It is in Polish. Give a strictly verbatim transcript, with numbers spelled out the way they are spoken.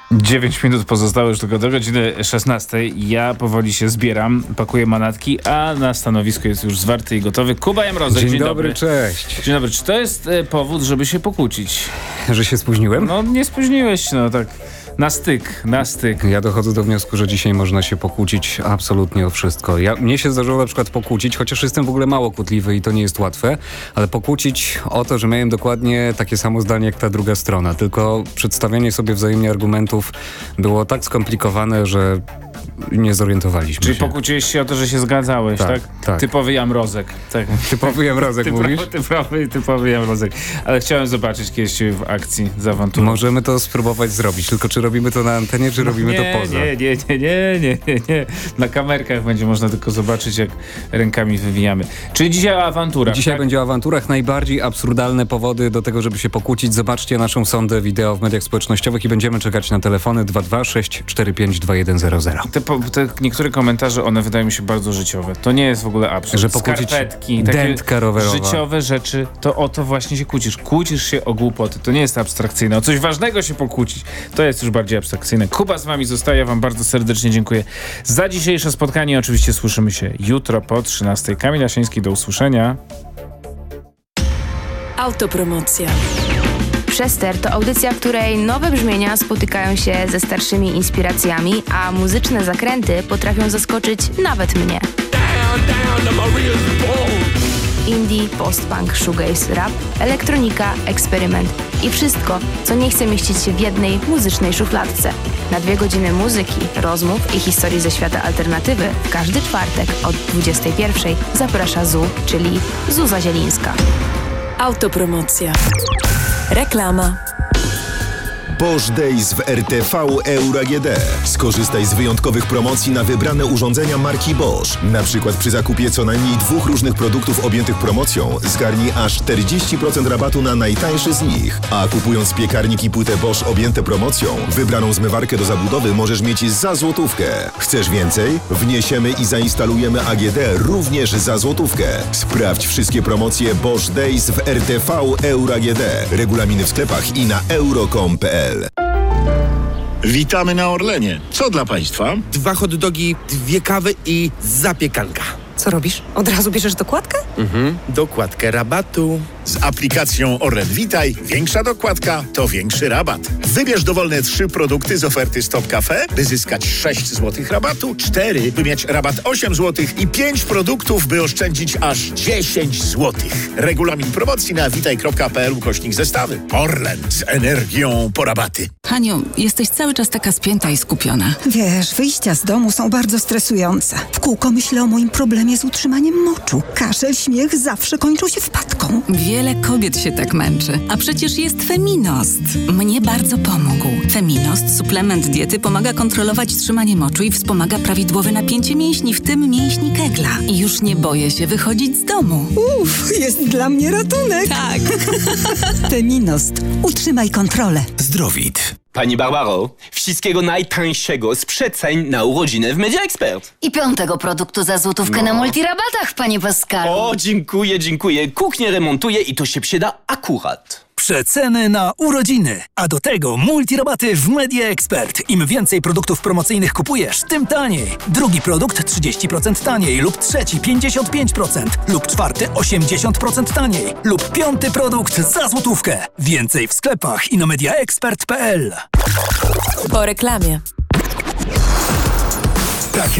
dziewięć minut pozostało już tylko do godziny szesnastej. Ja powoli się zbieram, pakuję manatki, a na stanowisku jest już zwarty i gotowy Kuba Jamrozek. Dzień, Dzień dobry, dobry, cześć. Dzień dobry. Czy to jest e, powód, żeby się pokłócić? Że się spóźniłem? No nie spóźniłeś, no tak na styk, na styk. Ja dochodzę do wniosku, że dzisiaj można się pokłócić absolutnie o wszystko. Ja, mnie się zdarzyło na przykład pokłócić, chociaż jestem w ogóle mało kłótliwy i to nie jest łatwe, ale pokłócić o to, że miałem dokładnie takie samo zdanie jak ta druga strona, tylko przedstawianie sobie wzajemnie argumentów było tak skomplikowane, że nie zorientowaliśmy Czyli się. pokłóciłeś się o to, że się zgadzałeś, tak? Tak, tak. Typowy Jamrozek. Tak. Typowy Jamrozek Typo, mówisz? Typowy, typowy Jamrozek. Ale chciałem zobaczyć kiedyś ciebie w akcji z awanturą. Możemy to spróbować zrobić, tylko czy robimy to na antenie, czy robimy nie, to poza? Nie, nie, nie, nie, nie, nie, nie. Na kamerkach będzie można tylko zobaczyć, jak rękami wywijamy. Czyli dzisiaj o awanturach, Dzisiaj tak? będzie o awanturach. Najbardziej absurdalne powody do tego, żeby się pokłócić. Zobaczcie naszą sondę wideo w mediach społecznościowych i będziemy czekać na telefony dwa dwa sześć cztery pięć dwa jeden zero zero. Te, po, te niektóre komentarze, one wydają mi się bardzo życiowe. To nie jest w ogóle absurd. Że pokłócić Skarpetki, dętka rowerowa. życiowe rzeczy, to o to właśnie się kłócisz. Kłócisz się o głupoty. To nie jest abstrakcyjne. O coś ważnego się pokłócić. To jest już bardziej abstrakcyjne. Kuba z wami zostaje. Ja wam bardzo serdecznie dziękuję za dzisiejsze spotkanie. Oczywiście słyszymy się jutro po trzynastej. Kamil Jasiński, do usłyszenia. Autopromocja. Przester to audycja, w której nowe brzmienia spotykają się ze starszymi inspiracjami, a muzyczne zakręty potrafią zaskoczyć nawet mnie. Indie, post-punk, shoegaze, rap, elektronika, eksperyment i wszystko, co nie chce mieścić się w jednej muzycznej szufladce. Na dwie godziny muzyki, rozmów i historii ze świata alternatywy w każdy czwartek od dwudziestej pierwszej zaprasza Zu, czyli Zuza Zielińska. Autopromocja. Reklama. Bosch Days w R T V Euro A G D. Skorzystaj z wyjątkowych promocji na wybrane urządzenia marki Bosch. Na przykład przy zakupie co najmniej dwóch różnych produktów objętych promocją zgarnij aż czterdzieści procent rabatu na najtańszy z nich. A kupując piekarnik i płytę Bosch objęte promocją, wybraną zmywarkę do zabudowy możesz mieć za złotówkę. Chcesz więcej? Wniesiemy i zainstalujemy A G D również za złotówkę. Sprawdź wszystkie promocje Bosch Days w R T V Euro A G D. Regulaminy w sklepach i na euro kropka com kropka p l. Witamy na Orlenie. Co dla Państwa? Dwa hot dogi, dwie kawy i zapiekanka. Co robisz? Od razu bierzesz dokładkę? Mhm, dokładkę rabatu. Z aplikacją Orlen Witaj większa dokładka to większy rabat. Wybierz dowolne trzy produkty z oferty Stop Cafe, by zyskać sześć złotych rabatu, cztery, by mieć rabat osiem złotych i pięć produktów, by oszczędzić aż dziesięć złotych. Regulamin promocji na witaj kropka p l ukośnik zestawy. Orlen z energią po rabaty. Haniu, jesteś cały czas taka spięta i skupiona. Wiesz, wyjścia z domu są bardzo stresujące. W kółko myślę o moim problemie z utrzymaniem moczu. Kaszel, śmiech zawsze kończą się wpadką. Wiele kobiet się tak męczy, a przecież jest Feminost. Mnie bardzo pomógł. Feminost, suplement diety, pomaga kontrolować trzymanie moczu i wspomaga prawidłowe napięcie mięśni, w tym mięśni kegla. I już nie boję się wychodzić z domu. Uff, jest dla mnie ratunek. Tak. Feminost. Utrzymaj kontrolę. Zdrowit. Pani Barbaro, wszystkiego najtańszego z przeceń na urodziny w Media Expert. I piątego produktu za złotówkę No. na multirabatach, panie Pascalu. O, dziękuję, dziękuję. Kuchnię remontuję i to się przyda akurat. Przeceny na urodziny, a do tego multirabaty w Media Expert. Im więcej produktów promocyjnych kupujesz, tym taniej. Drugi produkt trzydzieści procent taniej lub trzeci pięćdziesiąt pięć procent lub czwarty osiemdziesiąt procent taniej lub piąty produkt za złotówkę. Więcej w sklepach i na mediaexpert kropka p l. Po reklamie.